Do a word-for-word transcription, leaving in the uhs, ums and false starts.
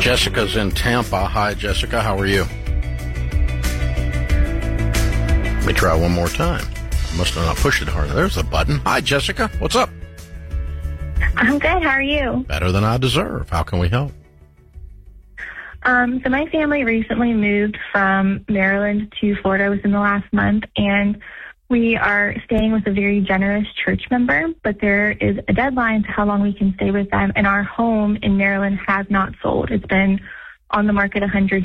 Jessica's in Tampa. Hi, Jessica. How are you? Let me try one more time. I must have not pushed it hard. There's the button. Hi, Jessica. What's up? I'm good. How are you? Better than I deserve. How can we help? Um, so my family recently moved from Maryland to Florida within the last month, and we are staying with a very generous church member, but there is a deadline to how long we can stay with them, and our home in Maryland has not sold. It's been on the market one hundred